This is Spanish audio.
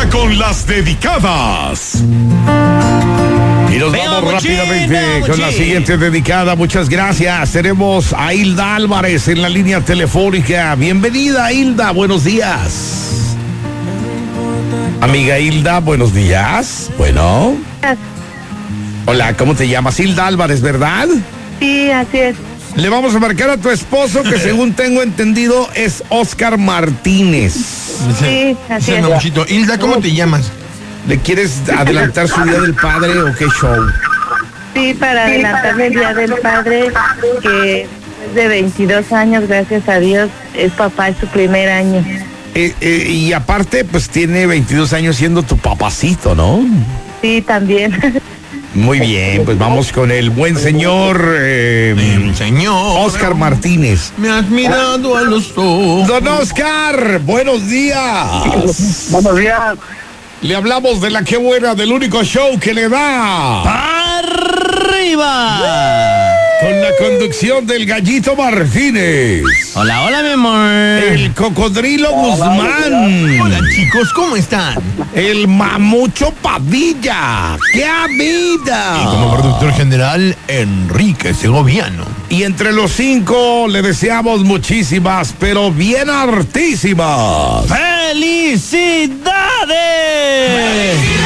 con las dedicadas. Y nos vamos rápidamente con la siguiente dedicada. Muchas gracias. Tenemos a Hilda Álvarez en la línea telefónica. Bienvenida, Hilda. Buenos días. Amiga Hilda, buenos días. Bueno. Hola, ¿cómo te llamas? Hilda Álvarez, ¿verdad? Sí, así es. Le vamos a marcar a tu esposo, que según tengo entendido es Oscar Martínez. Sí, así es. Hilda, ¿cómo te llamas? ¿Le quieres adelantar su Día del Padre o qué show? Sí, para adelantarle el Día del Padre, que es de 22 años, gracias a Dios, es papá, es su primer año. Y aparte, pues tiene 22 años siendo tu papacito, ¿no? Sí, también. Muy bien, pues vamos con el buen señor, señor Oscar Martínez. Me has mirado a los ojos. Don Oscar, buenos días. Buenos días. Le hablamos de la que buena, del único show que le da ¡Arriba! con la conducción del Gallito Martínez. Hola, hola, mi amor. El Cocodrilo Guzmán. Hola, chicos, ¿cómo están? El Mamucho Padilla. ¡Qué Y vida! como productor general, Enrique Segoviano. Y entre los 5 le deseamos muchísimas, pero bien hartísimas ¡Felicidades!